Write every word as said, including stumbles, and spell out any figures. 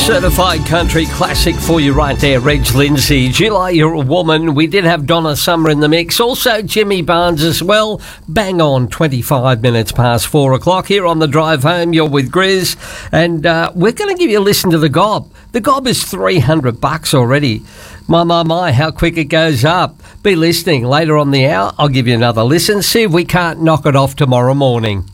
Certified country classic for you right there, Reg Lindsay. July, You're a Woman. We did have Donna Summer in the mix. Also Jimmy Barnes as well. Bang on, twenty-five minutes past four o'clock here on the drive home. You're with Grizz. And uh, we're going to give you a listen to the gob. The gob is three hundred bucks already. My, my, my, how quick it goes up. Be listening later on the hour. I'll give you another listen. See if we can't knock it off tomorrow morning.